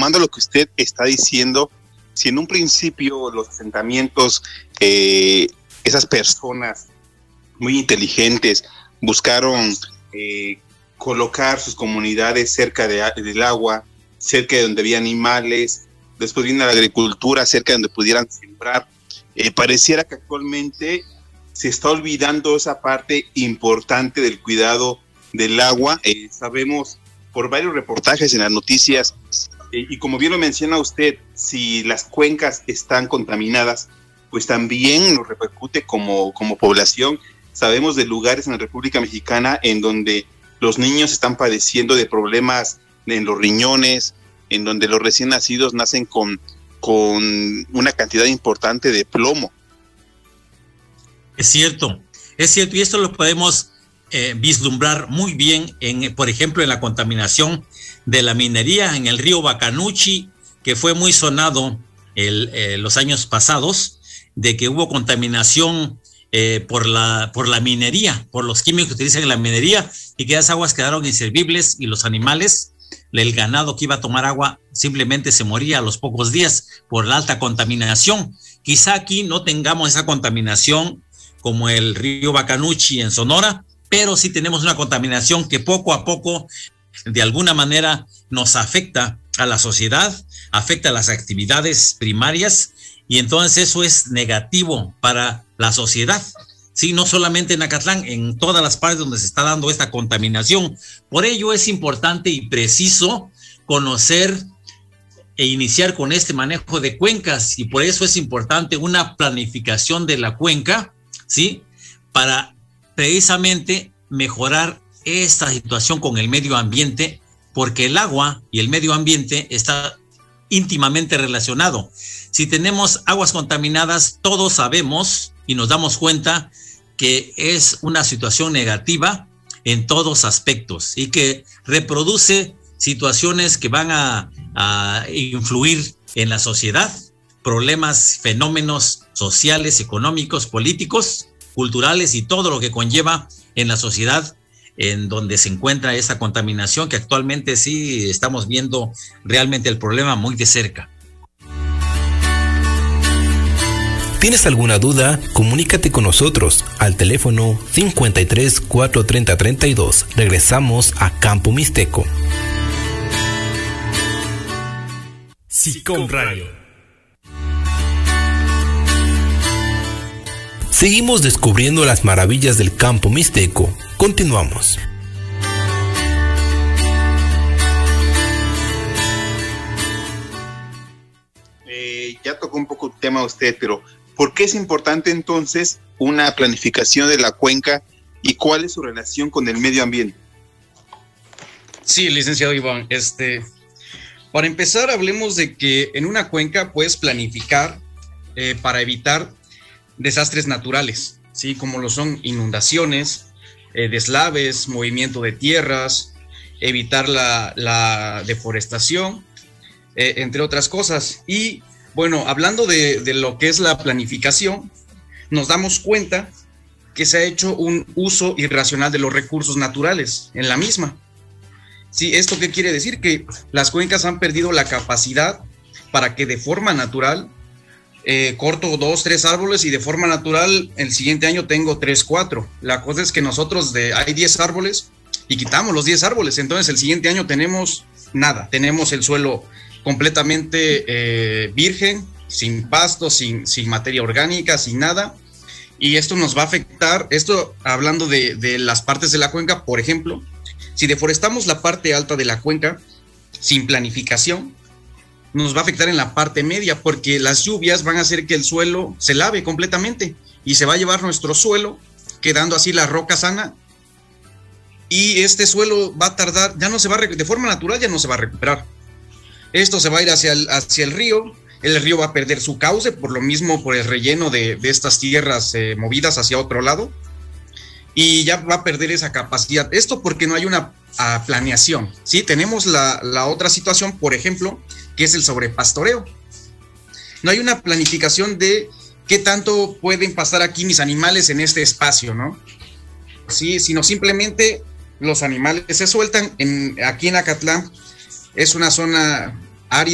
retomando lo que usted está diciendo, si en un principio los asentamientos, esas personas muy inteligentes buscaron colocar sus comunidades cerca del agua, cerca de donde había animales, después viene la agricultura, cerca de donde pudieran sembrar, pareciera que actualmente se está olvidando esa parte importante del cuidado del agua. Sabemos por varios reportajes en las noticias, y como bien lo menciona usted, si las cuencas están contaminadas, pues también nos repercute como población. Sabemos de lugares en la República Mexicana en donde los niños están padeciendo de problemas en los riñones, en donde los recién nacidos nacen con una cantidad importante de plomo. Es cierto, y esto lo podemos vislumbrar muy bien, por ejemplo, en la contaminación de la minería en el río Bacanuchi, que fue muy sonado los años pasados, de que hubo contaminación por la minería, por los químicos que utilizan en la minería, y que esas aguas quedaron inservibles y los animales, el ganado que iba a tomar agua simplemente se moría a los pocos días por la alta contaminación. Quizá aquí no tengamos esa contaminación como el río Bacanuchi en Sonora, pero sí tenemos una contaminación que poco a poco, de alguna manera, nos afecta a la sociedad, afecta a las actividades primarias, y entonces eso es negativo para la sociedad. Sí, no solamente en Acatlán, en todas las partes donde se está dando esta contaminación. Por ello es importante y preciso conocer e iniciar con este manejo de cuencas, y por eso es importante una planificación de la cuenca, ¿sí? Para precisamente mejorar esta situación con el medio ambiente, porque el agua y el medio ambiente está íntimamente relacionado. Si tenemos aguas contaminadas, todos sabemos y nos damos cuenta que es una situación negativa en todos aspectos y que reproduce situaciones que van a influir en la sociedad, problemas, fenómenos sociales, económicos, políticos, culturales y todo lo que conlleva en la sociedad en donde se encuentra esta contaminación, que actualmente sí estamos viendo realmente el problema muy de cerca. ¿Tienes alguna duda? Comunícate con nosotros al teléfono 53 430 32. Regresamos a Campo Mixteco. SICOM Radio. Seguimos descubriendo las maravillas del Campo Mixteco. Continuamos. Ya tocó un poco el tema usted, pero ¿por qué es importante entonces una planificación de la cuenca y cuál es su relación con el medio ambiente? Sí, licenciado Iván, para empezar hablemos de que en una cuenca puedes planificar para evitar desastres naturales, ¿sí? Como lo son inundaciones, deslaves, movimiento de tierras, evitar la deforestación, entre otras cosas. Y bueno, hablando de lo que es la planificación, nos damos cuenta que se ha hecho un uso irracional de los recursos naturales en la misma. Sí, ¿esto qué quiere decir? Que las cuencas han perdido la capacidad para que de forma natural corto 2, 3 árboles y de forma natural el siguiente año tengo 3, 4. La cosa es que nosotros hay 10 árboles y quitamos los 10 árboles, entonces el siguiente año tenemos nada, tenemos el suelo completamente virgen, sin pasto, sin materia orgánica, sin nada, y esto nos va a afectar, esto hablando de las partes de la cuenca, por ejemplo, si deforestamos la parte alta de la cuenca sin planificación, nos va a afectar en la parte media, porque las lluvias van a hacer que el suelo se lave completamente y se va a llevar nuestro suelo, quedando así la roca sana, y este suelo va a tardar, ya no se va de forma natural ya no se va a recuperar. Esto se va a ir hacia el río va a perder su cauce, por lo mismo por el relleno de estas tierras movidas hacia otro lado, y ya va a perder esa capacidad. Esto porque no hay una planeación, ¿sí? Tenemos la otra situación, por ejemplo, que es el sobrepastoreo. No hay una planificación de qué tanto pueden pasar aquí mis animales en este espacio, ¿no? Sí, sino simplemente los animales se sueltan. Aquí en Acatlán es una zona